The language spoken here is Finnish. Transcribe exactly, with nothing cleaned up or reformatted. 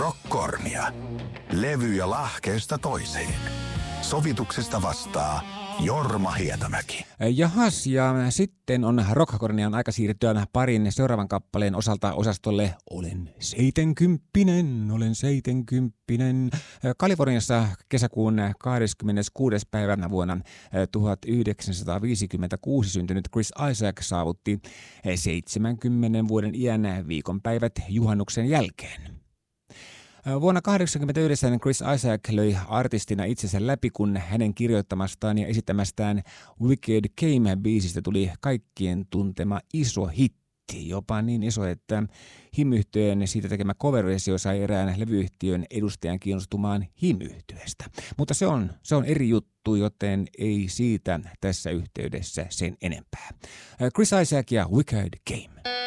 Rockkornia. Levyjä lahkeesta toiseen. Sovituksesta vastaa Jorma Hietamäki. Jahas, ja sitten on Rockkornian aika siirtyä parin seuraavan kappaleen osalta osastolle Olen seitenkymppinen, olen seitenkymppinen. Kaliforniassa kesäkuun kahdeskymmeneskuudes päivänä vuonna tuhatyhdeksänsataaviisikymmentäkuusi syntynyt Chris Isaak saavutti seitsemänkymmenen vuoden iän viikonpäivät juhannuksen jälkeen. Vuonna tuhatyhdeksänsataakahdeksankymmentäyhdeksän Chris Isaak löi artistina itsensä läpi, kun hänen kirjoittamastaan ja esittämästään Wicked Game-biisistä tuli kaikkien tuntema iso hitti. Jopa niin iso, että Him-yhtyeen siitä tekemä cover-versio sai erään levyyhtiön edustajan kiinnostumaan Him-yhtyeestä. Mutta se on, se on eri juttu, joten ei siitä tässä yhteydessä sen enempää. Chris Isaak ja Wicked Game.